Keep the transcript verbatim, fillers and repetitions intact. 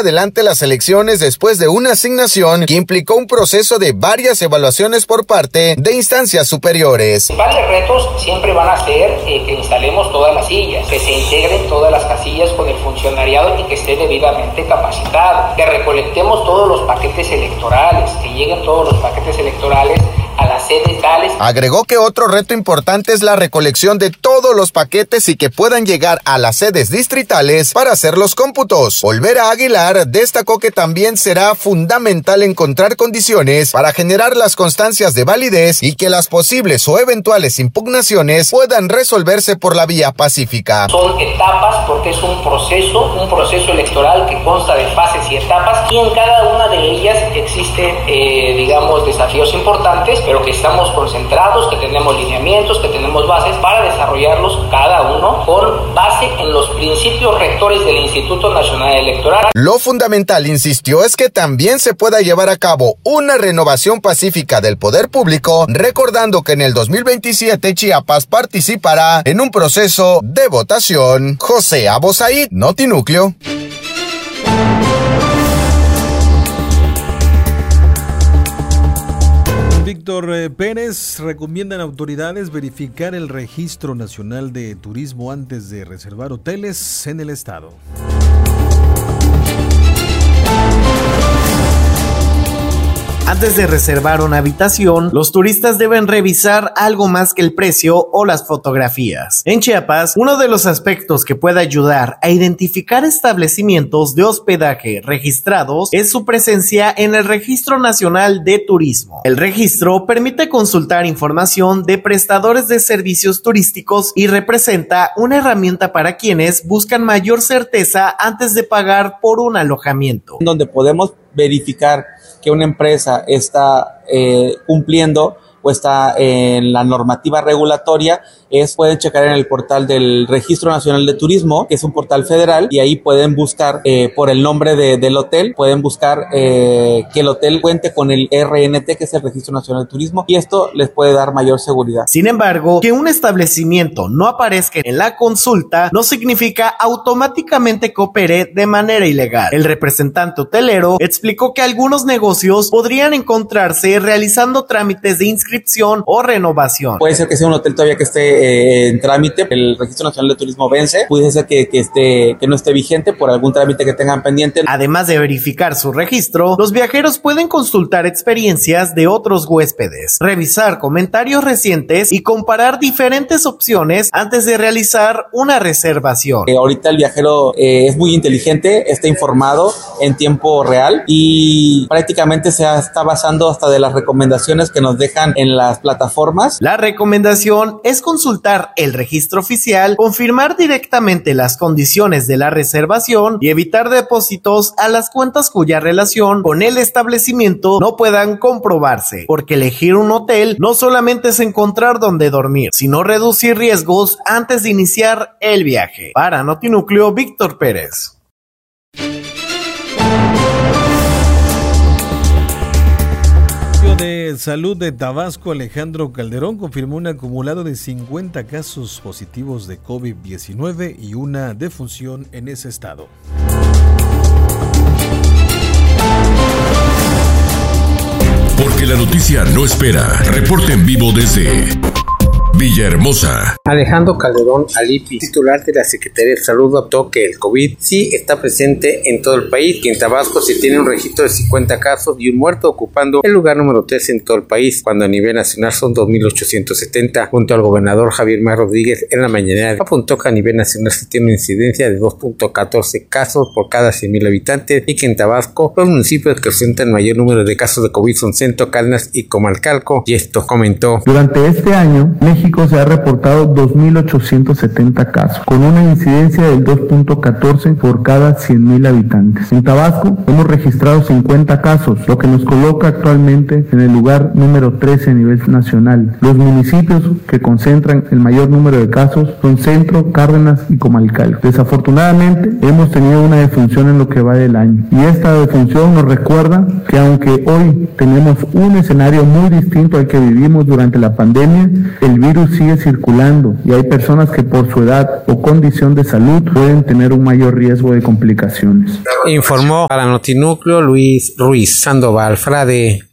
adelante las elecciones después de una asignación que implicó un proceso de varias evaluaciones por parte de instancias superiores. Los principales retos siempre van a ser eh, que instalemos todas las sillas, que se integren todas las casillas con el funcionariado y que esté debidamente capacitado, que recolectemos todos los paquetes electorales, que lleguen todos los paquetes electorales a las sedes tales. Agregó que otro reto importante es la recolección de todos los paquetes y que puedan llegar a las sedes distritales para hacer los cómputos. Olvera Aguilar destacó que también será fundamental encontrar condiciones para generar las constancias de validez y que las posibles o eventuales impugnaciones puedan resolverse por la vía pacífica. Son etapas porque es un proceso, un proceso electoral que consta de fases y etapas y en cada una de ellas existen, eh, digamos, desafíos importantes, pero que estamos concentrados, que tenemos lineamientos, que tenemos bases para desarrollarlos cada uno con base en los principios rectores del Instituto Nacional Electoral. Lo fundamental, insistió, es que también se pueda llevar a cabo una renovación pacífica del poder público, recordando que en el dos mil veintisiete Chiapas participará en un proceso de votación. José Abosaid, Notinúcleo. Víctor Pérez, recomiendan autoridades verificar el Registro Nacional de Turismo antes de reservar hoteles en el estado. Antes de reservar una habitación, los turistas deben revisar algo más que el precio o las fotografías. En Chiapas, uno de los aspectos que puede ayudar a identificar establecimientos de hospedaje registrados es su presencia en el Registro Nacional de Turismo. El registro permite consultar información de prestadores de servicios turísticos y representa una herramienta para quienes buscan mayor certeza antes de pagar por un alojamiento. Donde podemos verificar que una empresa está eh, cumpliendo o está en la normativa regulatoria, es pueden checar en el portal del Registro Nacional de Turismo, que es un portal federal, y ahí pueden buscar eh, por el nombre de, del hotel, pueden buscar eh, que el hotel cuente con el R N T, que es el Registro Nacional de Turismo, y esto les puede dar mayor seguridad. Sin embargo, que un establecimiento no aparezca en la consulta no significa automáticamente que opere de manera ilegal. El representante hotelero explicó que algunos negocios podrían encontrarse realizando trámites de inscripción o renovación. Puede ser que sea un hotel todavía que esté eh, en trámite, el Registro Nacional de Turismo vence, puede ser que, que, esté, que no esté vigente por algún trámite que tengan pendiente. Además de verificar su registro, los viajeros pueden consultar experiencias de otros huéspedes, revisar comentarios recientes y comparar diferentes opciones antes de realizar una reservación. Eh, ahorita el viajero eh, es muy inteligente, está informado en tiempo real y prácticamente se está basando hasta de las recomendaciones que nos dejan en las plataformas. La recomendación es consultar el registro oficial, confirmar directamente las condiciones de la reservación y evitar depósitos a las cuentas cuya relación con el establecimiento no puedan comprobarse, porque elegir un hotel no solamente es encontrar dónde dormir, sino reducir riesgos antes de iniciar el viaje. Para Notinúcleo, Víctor Pérez. De Salud de Tabasco, Alejandro Calderón, confirmó un acumulado de cincuenta casos positivos de COVID diecinueve y una defunción en ese estado. Porque la noticia no espera. Reporte en vivo desde Villahermosa. Alejandro Calderón Alipi, titular de la Secretaría de Salud, optó que el COVID sí está presente en todo el país, que en Tabasco se tiene un registro de cincuenta casos y un muerto, ocupando el lugar número tres en todo el país, cuando a nivel nacional son dos mil ochocientos setenta. Junto al gobernador Javier May Rodríguez, en la mañanera apuntó que a nivel nacional se tiene una incidencia de dos punto catorce casos por cada cien mil habitantes y que en Tabasco los municipios que presentan el mayor número de casos de COVID son Centro, Cárdenas y Comalcalco. Y esto comentó: durante este año, México se ha reportado dos mil ochocientos setenta casos, con una incidencia del dos punto catorce por cada cien mil habitantes. En Tabasco hemos registrado cincuenta casos, lo que nos coloca actualmente en el lugar número trece a nivel nacional. Los municipios que concentran el mayor número de casos son Centro, Cárdenas y Comalcalco. Desafortunadamente, hemos tenido una defunción en lo que va del año, y esta defunción nos recuerda que aunque hoy tenemos un escenario muy distinto al que vivimos durante la pandemia, el virus virus sigue circulando y hay personas que por su edad o condición de salud pueden tener un mayor riesgo de complicaciones. Informó para Notinúcleo Luis Ruiz Sandoval Frade.